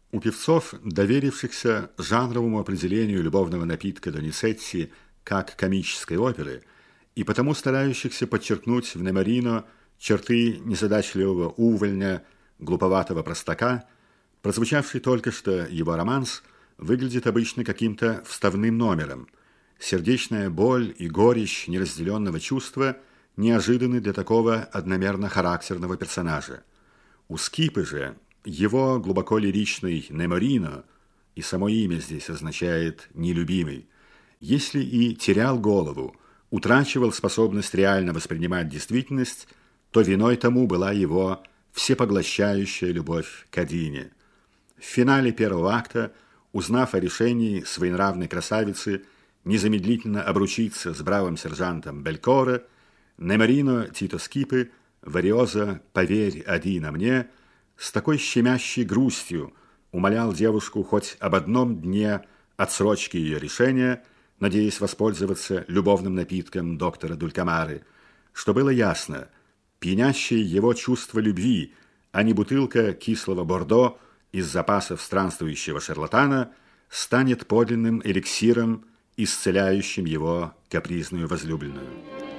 У певцов, доверившихся жанровому определению любовного напитка Доницетти как комической оперы, и потому старающихся подчеркнуть в Неморино черты незадачливого увольня, глуповатого простака, прозвучавший только что его романс выглядит обычно каким-то вставным номером. Сердечная боль и горечь неразделенного чувства неожиданны для такого одномерно-характерного персонажа. У Скипы же его глубоко лиричный Неморино, и само имя здесь означает «нелюбимый», если и терял голову, утрачивал способность реально воспринимать действительность, то виной тому была его всепоглощающая любовь к Адине. В финале первого акта, узнав о решении своенравной красавицы незамедлительно обручиться с бравым сержантом Белькоре, Неморино Тито Скипы в ариоза «Поверь, Адина, мне» с такой щемящей грустью умолял девушку хоть об одном дне отсрочки ее решения, надеясь воспользоваться любовным напитком доктора Дулькамары, что было ясно, пьянящее его чувство любви, а не бутылка кислого бордо из запасов странствующего шарлатана, станет подлинным эликсиром, исцеляющим его капризную возлюбленную.